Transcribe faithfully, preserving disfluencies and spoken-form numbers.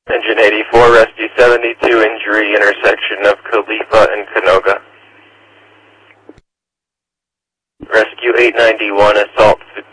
Engine eighty-four, Rescue seventy-two, injury intersection of Khalifa and Canoga. Rescue eight ninety-one, assault